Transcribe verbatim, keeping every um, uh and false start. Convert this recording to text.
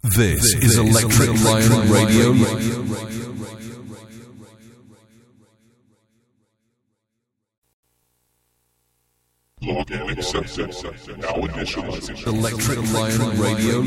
This, this is Electric, Electric Lion, Lion Radio. Radio. Login accepted. Now initializing. Electric Lion Radio.